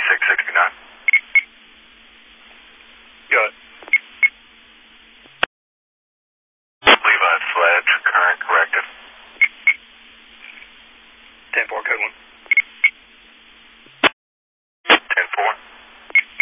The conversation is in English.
2669. Good. Levi Sledge, current corrected. 10-4, code 1.